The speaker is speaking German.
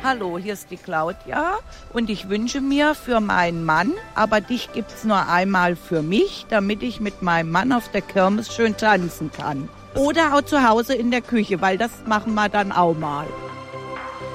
Hallo, hier ist die Claudia und ich wünsche mir für meinen Mann, aber dich gibt's nur einmal für mich, damit ich mit meinem Mann auf der Kirmes schön tanzen kann. Oder auch zu Hause in der Küche, weil das machen wir dann auch mal.